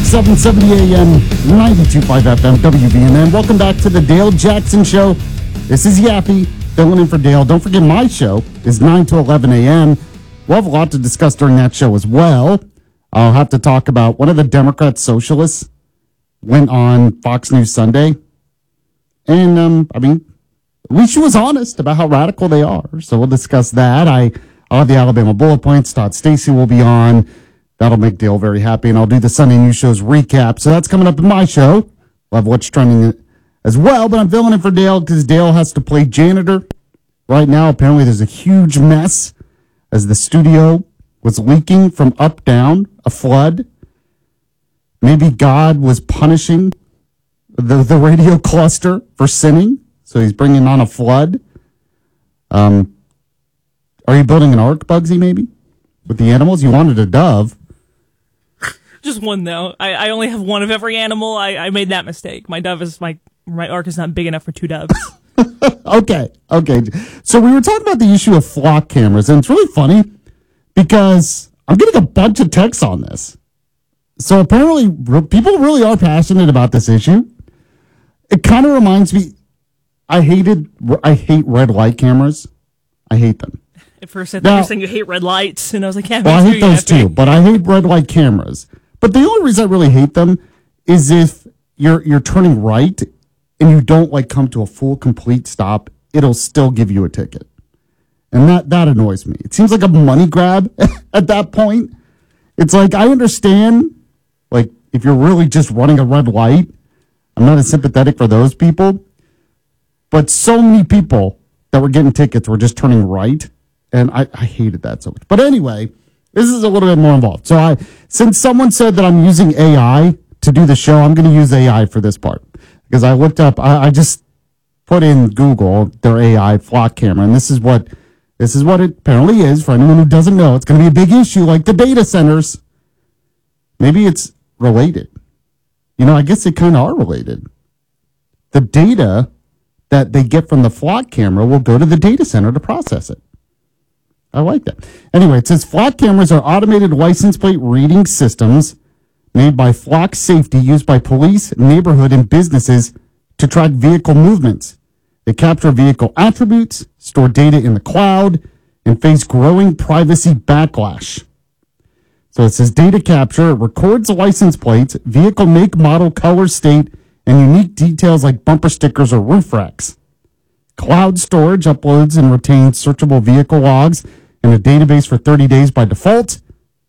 770 AM, 92.5 FM, WVNN. Welcome back to the Dale Jackson Show. This is Yappy, filling in for Dale. Don't forget my show is 9 to 11 a.m. We'll have a lot to discuss during that show as well. I'll have to talk about one of the Democrat socialists went on Fox News Sunday. And, at least she was honest about how radical they are. So we'll discuss that. I'll have the Alabama bullet points. Todd Stacy will be on. That'll make Dale very happy. And I'll do the Sunday News Show's recap. So that's coming up in my show. We'll have what's trending as well. But I'm filling in for Dale because Dale has to play janitor. Right now, apparently there's a huge mess as the studio was leaking from up down, a flood. Maybe God was punishing the radio cluster for sinning. So he's bringing on a flood. Are you building an ark, Bugsy, maybe? With the animals? You wanted a dove. Just one, though. I only have one of every animal. I made that mistake. My dove is my ark is not big enough for two doves. Okay. So we were talking about the issue of flock cameras, and it's really funny because I'm getting a bunch of texts on this. So apparently people really are passionate about this issue. It kind of reminds me, I hate red light cameras. I hate them. At first I thought you were saying you hate red lights, and I was like, yeah, I hate those too, but I hate red light cameras. But the only reason I really hate them is if you're turning right and you don't come to a full complete stop, it'll still give you a ticket. And that annoys me. It seems like a money grab at that point. It's like, I understand, if you're really just running a red light, I'm not as sympathetic for those people. But so many people that were getting tickets were just turning right, and I hated that so much. But anyway, this is a little bit more involved. So since someone said that I'm using AI to do the show, I'm going to use AI for this part. Because I looked up, I just put in Google their AI flock camera, and this is what it apparently is. For anyone who doesn't know, it's going to be a big issue like the data centers. Maybe it's related. I guess they kind of are related. The data that they get from the flock camera will go to the data center to process it. I like that. Anyway, it says flock cameras are automated license plate reading systems made by Flock Safety used by police, neighborhood, and businesses to track vehicle movements. They capture vehicle attributes, store data in the cloud, and face growing privacy backlash. So it says data capture, it records license plates, vehicle make, model, color, state, and unique details like bumper stickers or roof racks. Cloud storage uploads and retains searchable vehicle logs in a database for 30 days by default.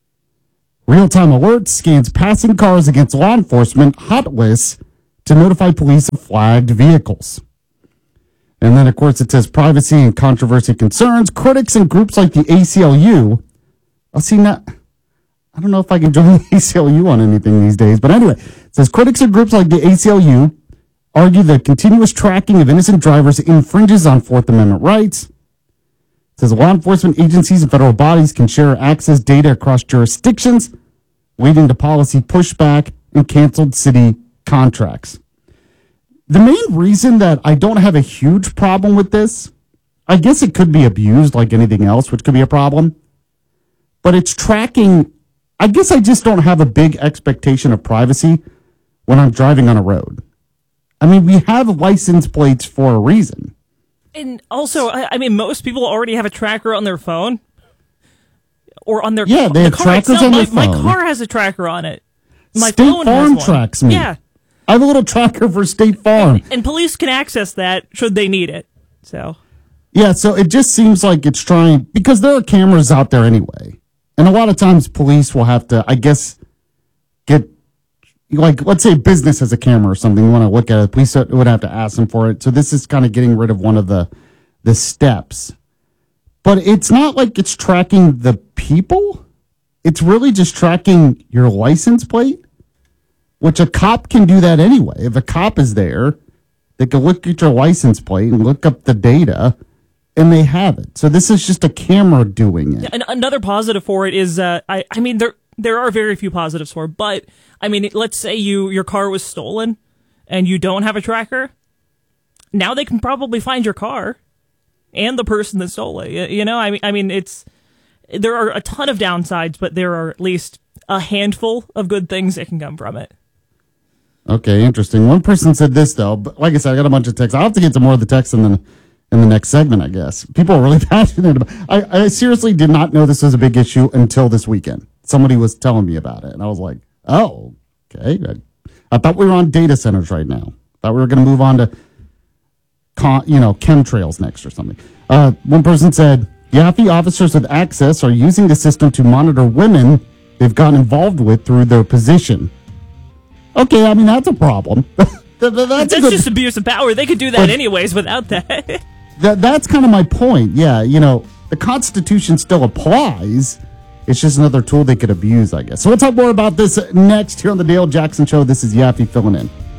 Real-time alerts scans passing cars against law enforcement hot lists to notify police of flagged vehicles. And then, of course, it says privacy and controversy concerns. Critics and groups like the ACLU. I don't know if I can join the ACLU on anything these days. But anyway, it says critics and groups like the ACLU argue that continuous tracking of innocent drivers infringes on Fourth Amendment rights. It says law enforcement agencies and federal bodies can share access data across jurisdictions, leading to policy pushback and canceled city contracts. The main reason that I don't have a huge problem with this, I guess it could be abused like anything else, which could be a problem, but it's tracking. I guess I just don't have a big expectation of privacy when I'm driving on a road. We have license plates for a reason. And also, most people already have a tracker on their phone or on their car. Yeah, they have trackers on their phone. My car has a tracker on it. My State phone Farm has one. Tracks me. Yeah. I have a little tracker for State Farm. And police can access that should they need it. So. Yeah, so it just seems like it's trying, because there are cameras out there anyway. And a lot of times police will have to, I guess, get, let's say business has a camera or something, you want to look at it, police would have to ask them for it. So this is kind of getting rid of one of the steps. But it's not like it's tracking the people. It's really just tracking your license plate, which a cop can do that anyway. If a cop is there, they can look at your license plate and look up the data, and they have it. So this is just a camera doing it. And another positive for it is, there are very few positives for it, but, let's say your car was stolen and you don't have a tracker. Now they can probably find your car and the person that stole it. There are a ton of downsides, but there are at least a handful of good things that can come from it. Okay, interesting. One person said this, though, but like I said, I got a bunch of texts. I'll have to get to more of the texts in the next segment, I guess. People are really passionate about it. I seriously did not know this was a big issue until this weekend. Somebody was telling me about it, and I was like, oh, okay. I thought we were on data centers right now. Thought we were going to move on to, chemtrails next or something. One person said, Yaffe officers with access are using the system to monitor women they've gotten involved with through their position. Okay, I mean, that's a problem. That's just abuse of power. They could do that anyways without that. That's kind of my point. Yeah, the Constitution still applies. It's just another tool they could abuse, I guess. So we'll talk more about this next here on the Dale Jackson Show. This is Yaffe filling in.